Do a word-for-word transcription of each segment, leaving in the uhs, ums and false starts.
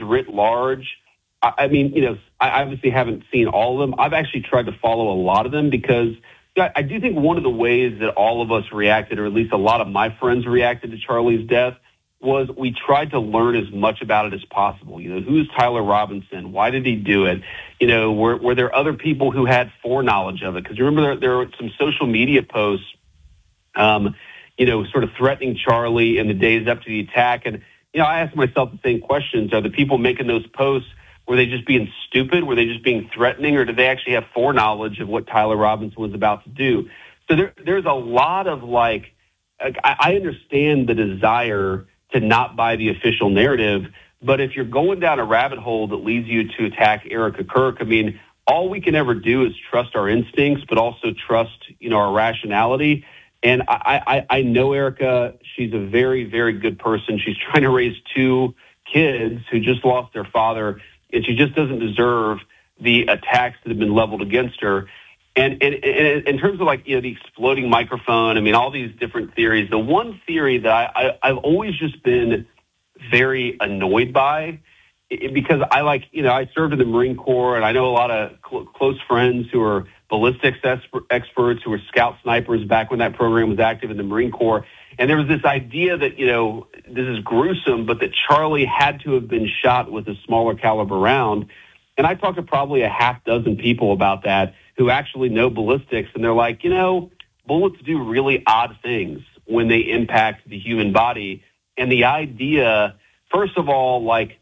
writ large, I, I mean, you know, I obviously haven't seen all of them. I've actually tried to follow a lot of them because I, I do think one of the ways that all of us reacted, or at least a lot of my friends reacted to Charlie's death, was we tried to learn as much about it as possible. You know, who's Tyler Robinson? Why did he do it? You know, were, were there other people who had foreknowledge of it? Because remember, there, there were some social media posts, um, you know, sort of threatening Charlie in the days up to the attack. And, you know, I asked myself the same questions. Are the people making those posts, were they just being stupid? Were they just being threatening? Or did they actually have foreknowledge of what Tyler Robinson was about to do? So there, there's a lot of, like, I, I understand the desire to not buy the official narrative. But if you're going down a rabbit hole that leads you to attack Erica Kirk, I mean, all we can ever do is trust our instincts, but also trust, you know, our rationality. And I, I, I know Erica. She's a very, very good person. She's trying to raise two kids who just lost their father, and she just doesn't deserve the attacks that have been leveled against her. And, and, and in terms of, like, you know, the exploding microphone, I mean, all these different theories, the one theory that I, I, I've always just been very annoyed by, it, because I, like, you know, I served in the Marine Corps, and I know a lot of cl- close friends who are ballistics esper- experts, who were scout snipers back when that program was active in the Marine Corps. And there was this idea that, you know, this is gruesome, but that Charlie had to have been shot with a smaller caliber round. And I talked to probably a half dozen people about that who actually know ballistics, and they're like, you know, bullets do really odd things when they impact the human body. And the idea, first of all, like,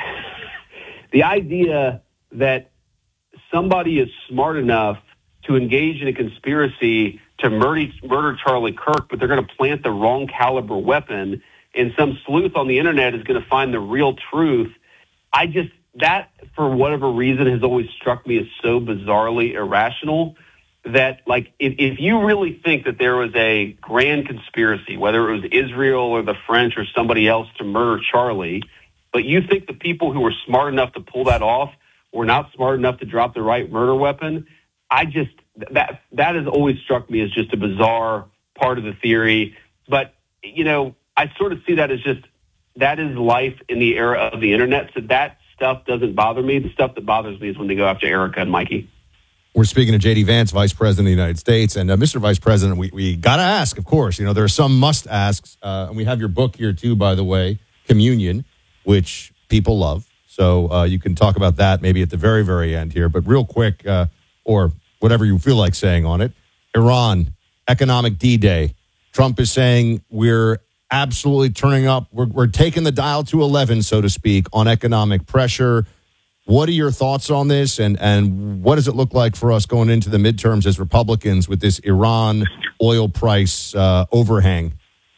the idea that somebody is smart enough to engage in a conspiracy to murder, murder Charlie Kirk, but they're going to plant the wrong caliber weapon, and some sleuth on the internet is going to find the real truth. I just, that, for whatever reason, has always struck me as so bizarrely irrational that, like, if, if you really think that there was a grand conspiracy, whether it was Israel or the French or somebody else to murder Charlie, but you think the people who were smart enough to pull that off were not smart enough to drop the right murder weapon, I just, that that has always struck me as just a bizarre part of the theory. But, you know, I sort of see that as just, that is life in the era of the internet, so that stuff doesn't bother me. The stuff that bothers me is when they go after Erica and Mikey. We're speaking to J D Vance, Vice President of the United States. And uh, Mister Vice President, we, we got to ask, of course, you know, there are some must-asks. Uh, and we have your book here, too, by the way, Communion, which people love. So uh, you can talk about that maybe at the very, very end here. But real quick, uh, or whatever you feel like saying on it, Iran, economic D-Day. Trump is saying we're absolutely turning up. We're, we're taking the dial to eleven, so to speak, on economic pressure. What are your thoughts on this, and, and what does it look like for us going into the midterms as Republicans with this Iran oil price uh, overhang?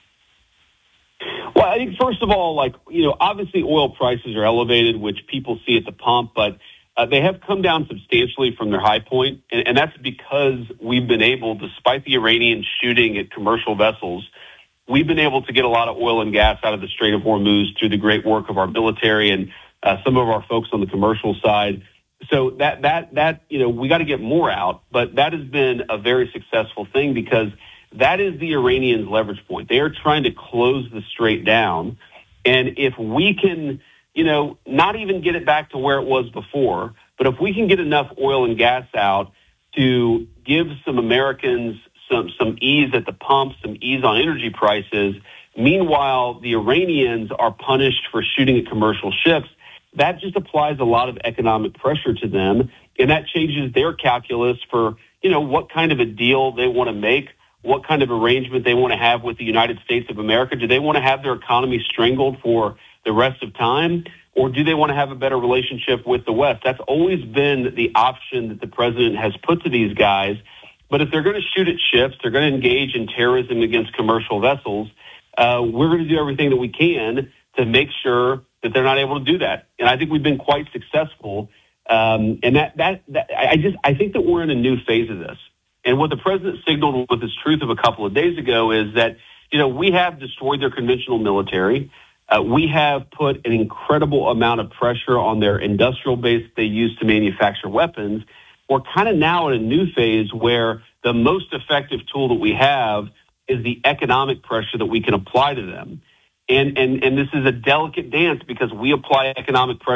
Well, I think, first of all, like, you know, obviously oil prices are elevated, which people see at the pump, but uh, they have come down substantially from their high point, and, and that's because we've been able, despite the Iranians shooting at commercial vessels, we've been able to get a lot of oil and gas out of the Strait of Hormuz through the great work of our military and uh, some of our folks on the commercial side. So that, that, that, you know, we got to get more out, but that has been a very successful thing because that is the Iranians' leverage point. They are trying to close the strait down. And if we can, you know, not even get it back to where it was before, but if we can get enough oil and gas out to give some Americans some, some ease at the pump, some ease on energy prices, meanwhile, the Iranians are punished for shooting at commercial ships, that just applies a lot of economic pressure to them. And that changes their calculus for, you know, what kind of a deal they want to make, what kind of arrangement they want to have with the United States of America. Do they want to have their economy strangled for the rest of time, or do they want to have a better relationship with the West? That's always been the option that the president has put to these guys. But if they're going to shoot at ships, they're going to engage in terrorism against commercial vessels, uh, we're going to do everything that we can to make sure that they're not able to do that. And I think we've been quite successful. Um, and that, that, that, I just, I think that we're in a new phase of this. And what the president signaled with his truth of a couple of days ago is that, you know, we have destroyed their conventional military. Uh, we have put an incredible amount of pressure on their industrial base that they use to manufacture weapons. We're kind of now in a new phase where the most effective tool that we have is the economic pressure that we can apply to them. And, and, and this is a delicate dance because we apply economic pressure